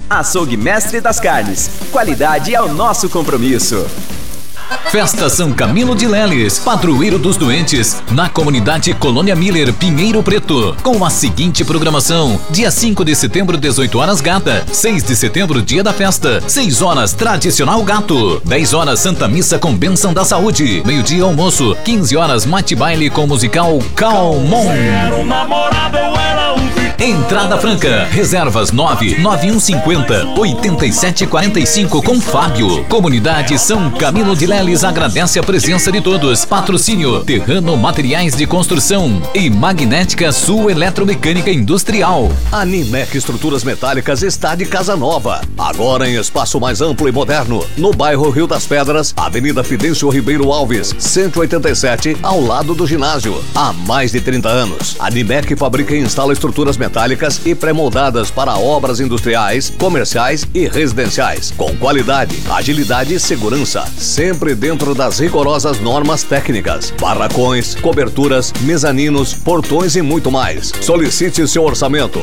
Açougue Mestre das Carnes. Qualidade é o nosso compromisso. Festa São Camilo de Leles, padroeiro dos doentes, na comunidade Colônia Miller, Pinheiro Preto, com a seguinte programação: dia 5 de setembro, 18 horas Gata, 6 de setembro, dia da festa, 6 horas tradicional Gato, 10 horas Santa Missa com bênção da saúde, meio-dia almoço, 15 horas mate baile com musical Calmon. Entrada franca, reservas 99150-8745 com Fábio. Comunidade São Camilo de Leles agradece a presença de todos. Patrocínio Terrano Materiais de Construção e Magnética Sul Eletromecânica Industrial. A Nimec Estruturas Metálicas está de casa nova, agora em espaço mais amplo e moderno, no bairro Rio das Pedras, Avenida Fidêncio Ribeiro Alves, 187, ao lado do ginásio. Há mais de 30 anos, a Nimec fabrica e instala estruturas metálicas e pré-moldadas para obras industriais, comerciais e residenciais, com qualidade, agilidade e segurança, sempre dentro das rigorosas normas técnicas. Barracões, coberturas, mezaninos, portões e muito mais. Solicite seu orçamento.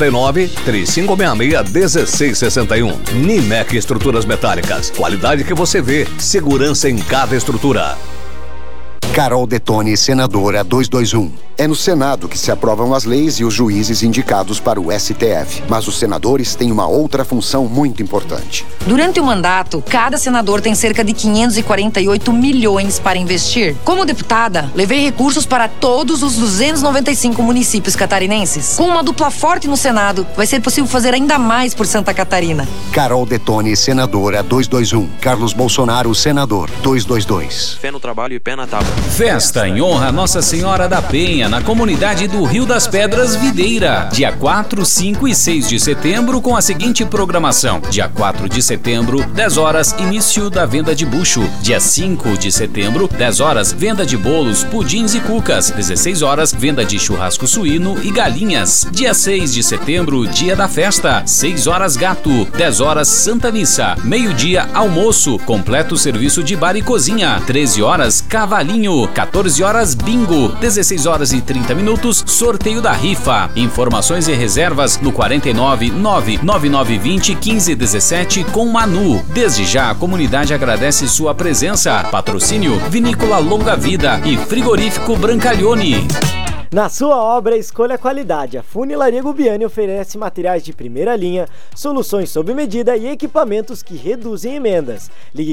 49-3566-1661. Nimec Estruturas Metálicas. Qualidade que você vê, segurança em cada estrutura. Carol Detoni, senadora 221. É no Senado que se aprovam as leis e os juízes indicados para o STF. Mas os senadores têm uma outra função muito importante. Durante o mandato, cada senador tem cerca de 548 milhões para investir. Como deputada, levei recursos para todos os 295 municípios catarinenses. Com uma dupla forte no Senado, vai ser possível fazer ainda mais por Santa Catarina. Carol Detoni, senadora 221. Carlos Bolsonaro, senador 222. Fé no trabalho e pé na tábua. Festa em honra a Nossa Senhora da Penha, na comunidade do Rio das Pedras, Videira. Dia 4, 5 e 6 de setembro, com a seguinte programação. Dia 4 de setembro, 10 horas, início da venda de bucho. Dia 5 de setembro, 10 horas, venda de bolos, pudins e cucas. 16 horas, venda de churrasco suíno e galinhas. Dia 6 de setembro, dia da festa. 6 horas Gato, 10 horas Santa Missa. Meio-dia almoço, completo serviço de bar e cozinha. 13 horas Cavalinho. 14 horas bingo. 16 horas e 30 minutos, sorteio da rifa. Informações e reservas no 49-99920-1517 com Manu. Desde já, a comunidade agradece sua presença. Patrocínio Vinícola Longa Vida e Frigorífico Brancalione. Na sua obra, escolha a qualidade. A Funilaria Gubiani oferece materiais de primeira linha, soluções sob medida e equipamentos que reduzem emendas. Ligue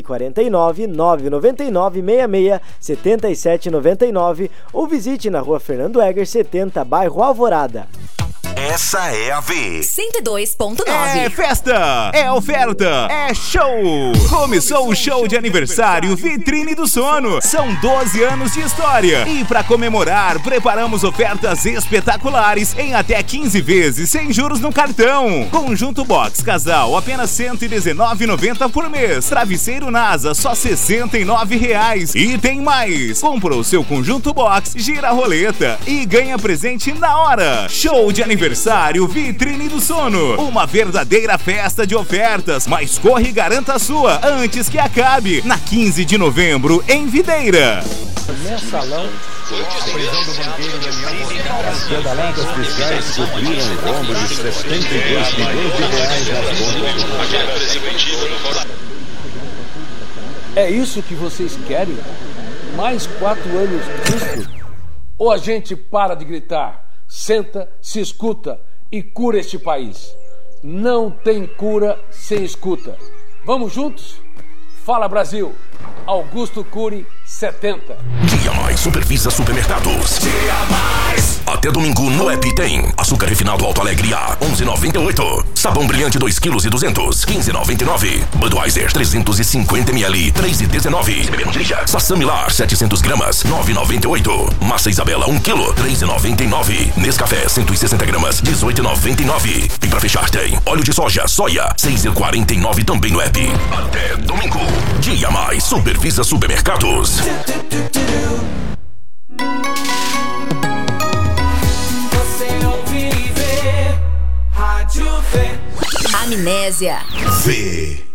49-999-66-7799 ou visite na Rua Fernando Egger 70, bairro Alvorada. Essa é a V 102.9. É festa, é oferta, é show. Começou o show de aniversário Vitrine do Sono. São 12 anos de história e para comemorar preparamos ofertas espetaculares em até 15 vezes sem juros no cartão. Conjunto Box Casal apenas R$ 119,90 por mês. Travesseiro NASA só R$ 69,00. E tem mais. Comprou seu Conjunto Box, gira a roleta e ganha presente na hora. Show de aniversário Vitrine do Sono, uma verdadeira festa de ofertas, mas corre e garanta a sua antes que acabe, na 15 de novembro em Videira. Mensalão, a prisão do banqueiro Daniel Monteiro. As pedaladas fiscais cobriram o rombo de 72 milhões de reais nas contas. É isso que vocês querem? Mais 4 anos disso? Ou a gente para de gritar? Senta, se escuta e cura este país. Não tem cura sem escuta. Vamos juntos? Fala Brasil! Augusto Cury, 70. Dia Mais Supervisa Supermercados. Dia Mais! Até domingo no app tem açúcar refinado Alto Alegre A, 11,98. Sabão brilhante 2 kg e 200, 15,99. Budweiser 350 ml, 3,19. Se beber não dirija. Sassami Lar 700 gramas, 9,98. Massa Isabela 1 kg, 3,99. Nescafé 160 gramas, 18,99. E pra fechar tem óleo de soja, soia, 6,49 também no app. Até domingo. Dia Mais Supervisa Supermercados. Você ouve e vê Rádio V. Amnésia. V.